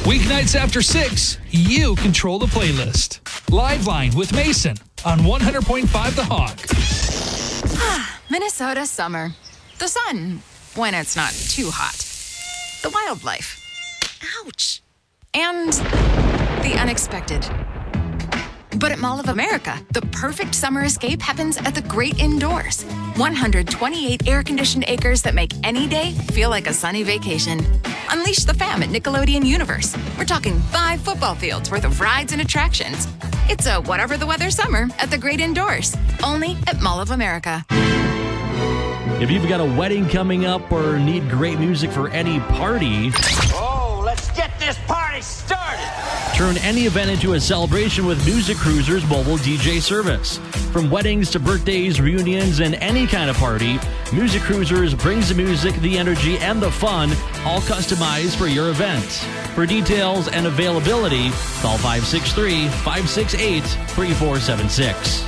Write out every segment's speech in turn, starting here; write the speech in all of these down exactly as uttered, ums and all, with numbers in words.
Weeknights after six, you control the playlist. Live Line with Mason on one hundred point five The Hawk. Minnesota summer. The sun, when it's not too hot. The wildlife. Ouch. And the unexpected. But at Mall of America, the perfect summer escape happens at the great indoors. one hundred twenty-eight air-conditioned acres that make any day feel like a sunny vacation. Unleash the fam at Nickelodeon Universe. We're talking five football fields worth of rides and attractions. It's a whatever the weather summer at the great indoors. Only at Mall of America. If you've got a wedding coming up or need great music for any party... Oh, let's get this party started! Turn any event into a celebration with Music Cruiser's mobile D J service. From weddings to birthdays, reunions, and any kind of party, Music Cruisers brings the music, the energy, and the fun, all customized for your event. For details and availability, call five six three, five six eight, three four seven six.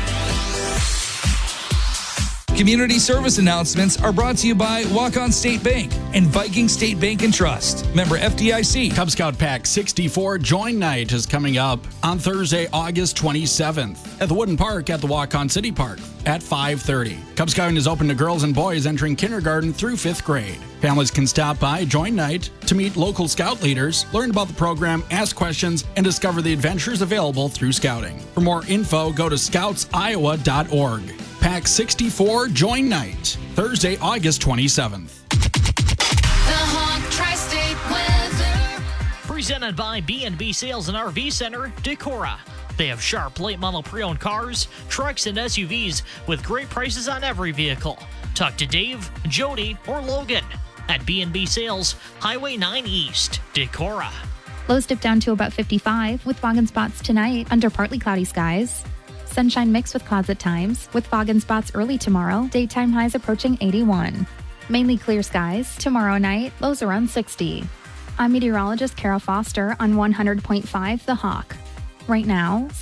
Community service announcements are brought to you by Walk-On State Bank and Viking State Bank and Trust. Member F D I C. Cub Scout Pack sixty-four Join Night is coming up on Thursday, August twenty-seventh at the Wooden Park at the Walk-On City Park at five thirty. Cub Scouting is open to girls and boys entering kindergarten through fifth grade. Families can stop by Join Night to meet local scout leaders, learn about the program, ask questions, and discover the adventures available through scouting. For more info, go to scouts iowa dot org. Pack sixty-four Join Night, Thursday, August twenty-seventh. The Hawk Tri-State Weather. Presented by B and B Sales and R V Center, Decorah. They have sharp late model pre-owned cars, trucks, and S U Vs with great prices on every vehicle. Talk to Dave, Jody, or Logan at B and B Sales, Highway nine East, Decorah. Lows dip down to about fifty-five with fog and spots tonight under partly cloudy skies. Sunshine mixed with clouds at times, with fog and spots early tomorrow, daytime highs approaching eighty-one. Mainly clear skies, tomorrow night, lows around sixty. I'm meteorologist Kara Foster on one hundred point five The Hawk. Right now,